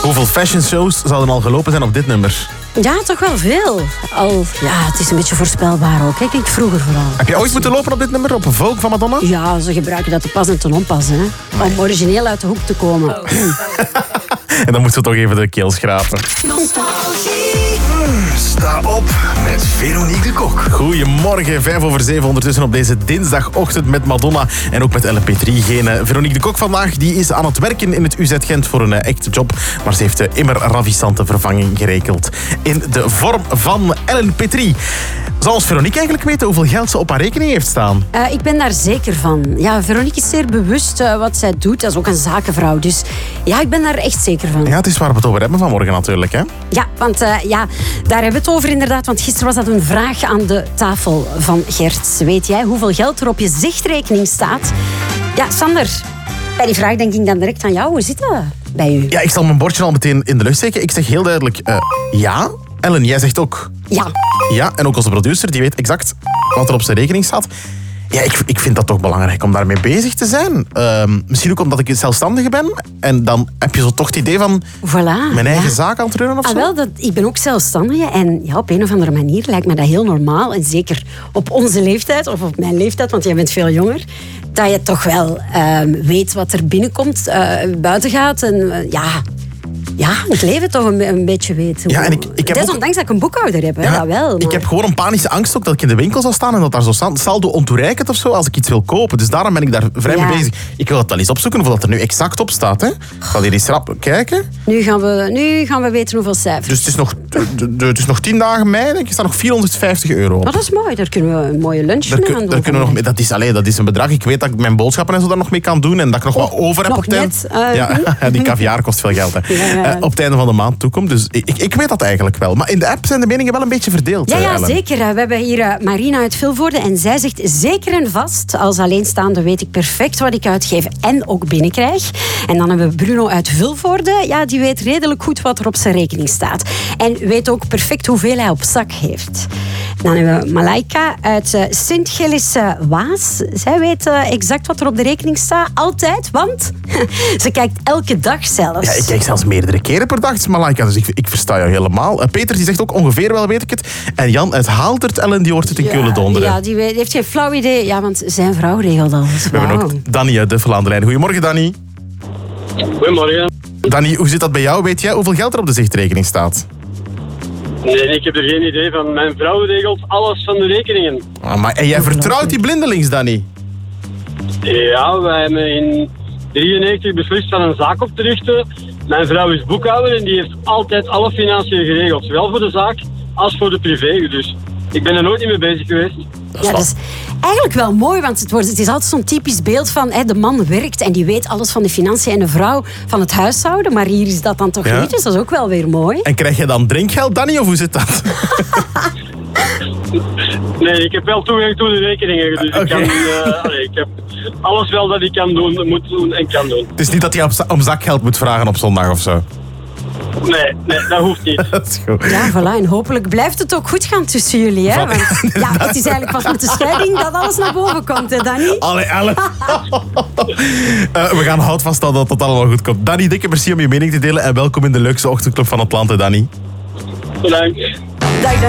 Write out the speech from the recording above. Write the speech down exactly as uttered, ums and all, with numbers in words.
Hoeveel fashion shows zouden al gelopen zijn op dit nummer? Ja, toch wel veel. Al, ja, het is een beetje voorspelbaar ook. Hè. Kijk, vroeger vooral. Heb je ooit moeten lopen op dit nummer, op een Vogue van Madonna? Ja, ze gebruiken dat te pas en te onpas, hè. Om origineel uit de hoek te komen. Oh. En dan moeten we toch even de keel schrapen. Sta op met Veronique de Kok. Goedemorgen, vijf over zeven ondertussen op deze dinsdagochtend met Madonna en ook met Ellen Petrie. Geen Veronique de Kok vandaag, die is aan het werken in het U Z Gent voor een echte job. Maar ze heeft de immer ravissante vervanging geregeld in de vorm van Ellen Petrie. Zal ons Veronique eigenlijk weten hoeveel geld ze op haar rekening heeft staan? Uh, ik ben daar zeker van. Ja, Veronique is zeer bewust uh, wat zij doet. Dat is ook een zakenvrouw. Dus ja, ik ben daar echt zeker van. Ja, het is waar we het over hebben vanmorgen natuurlijk, hè? Ja, want uh, ja, daar hebben we het over inderdaad. Want gisteren was dat een vraag aan de tafel van Gert. Weet jij hoeveel geld er op je zichtrekening staat? Ja, Sander, bij die vraag denk ik dan direct aan jou. Hoe zit dat bij u? Ja, ik zal mijn bordje al meteen in de lucht steken. Ik zeg heel duidelijk uh, ja. Ellen, jij zegt ook... Ja. Ja, en ook onze producer, die weet exact wat er op zijn rekening staat. Ja, ik, ik vind dat toch belangrijk om daarmee bezig te zijn. Uh, misschien ook omdat ik zelfstandige ben. En dan heb je zo toch het idee van voilà, mijn eigen ja. zaak aan het runnen of ah, zo. Wel, dat, ik ben ook zelfstandige. En ja, op een of andere manier lijkt me dat heel normaal. En zeker op onze leeftijd, of op mijn leeftijd, want jij bent veel jonger. Dat je toch wel uh, weet wat er binnenkomt, uh, buiten gaat. En uh, ja... Ja, het leven toch een, een beetje weten. Ja, en ik, ik heb Desondanks ook... dat ik een boekhouder heb, hè, ja, dat wel. Maar... Ik heb gewoon een panische angst ook dat ik in de winkel zou staan en dat daar zo saldo ontoereikend of zo als ik iets wil kopen. Dus daarom ben ik daar vrij ja. mee bezig. Ik wil het wel eens opzoeken of dat er nu exact op staat. Hè. Ik ga hier eens rap kijken. Nu gaan, we, nu gaan we weten hoeveel cijfers. Dus het is nog, het is nog tien dagen mei, denk ik. Er staat nog vierhonderdvijftig euro op. Maar dat is mooi, daar kunnen we een mooie lunch daar mee kun, gaan doen. daar kunnen we nog mee, dat, is, allez, dat is een bedrag. Ik weet dat ik mijn boodschappen en zo daar nog mee kan doen en dat ik nog oh, wat over heb nog op het einde. net, uh, ja, die caviar kost veel geld. Hè. Ja, ja. Uh, op het einde van de maand toekomt. Dus ik, ik, ik weet dat eigenlijk wel. Maar in de app zijn de meningen wel een beetje verdeeld. Ja, ja Ellen. zeker. We hebben hier uh, Marina uit Vilvoorde en zij zegt zeker en vast, als alleenstaande weet ik perfect wat ik uitgeef en ook binnenkrijg. En dan hebben we Bruno uit Vilvoorde. Ja, die weet redelijk goed wat er op zijn rekening staat. En weet ook perfect hoeveel hij op zak heeft. Dan hebben we Malaika uit uh, Sint-Gilles-Waas. Zij weet uh, exact wat er op de rekening staat. Altijd, want ze kijkt elke dag zelfs. Ja, ik kijk zelfs meerdere keren per dag, Malaika. Dus ik, ik versta jou helemaal. Uh, Peter die zegt ook ongeveer wel, weet ik het. En Jan uit Haaldert, Ellen, die hoort het in ja, Keulen donderen. Ja, die weet, heeft geen flauw idee. Ja, want zijn vrouw regelt alles. We hebben ook Danny uit Duffel aan de lijn. Goedemorgen, Danny. Goedemorgen. Danny, hoe zit dat bij jou? Weet jij hoeveel geld er op de zichtrekening staat? Nee, ik heb er geen idee van. Mijn vrouw regelt alles van de rekeningen. Ah, maar, en jij vertrouwt die blindelings, Danny? Ja, wij hebben in drieënnegentig beslist van een zaak op te richten. Mijn vrouw is boekhouder en die heeft altijd alle financiën geregeld. Zowel voor de zaak als voor de privé. Dus ik ben er nooit niet mee bezig geweest. Ja, dat is eigenlijk wel mooi, want het, wordt, het is altijd zo'n typisch beeld van hè, de man werkt en die weet alles van de financiën en de vrouw van het huishouden. Maar hier is dat dan toch ja. niet, dus dat is ook wel weer mooi. En krijg je dan drinkgeld, Danny, of hoe zit dat? Nee, ik heb wel toegang tot de rekeningen. Dus okay. ik, kan, uh, allee, ik heb alles wel dat ik kan doen, moet doen en kan doen. Het is niet dat je om zakgeld moet vragen op zondag of zo? Nee, nee, dat hoeft niet. Dat is goed. Ja, voilà. En hopelijk blijft het ook goed gaan tussen jullie. Hè? Want, ja, het is eigenlijk pas met de scheiding dat alles naar boven komt, hè, Danny? Allee, Ellen. uh, we gaan hout vaststellen dat het allemaal goed komt. Danny, dikke merci om je mening te delen en welkom in de leukste ochtendclub van het land, hè, Danny. Bedankt. Dag, dag.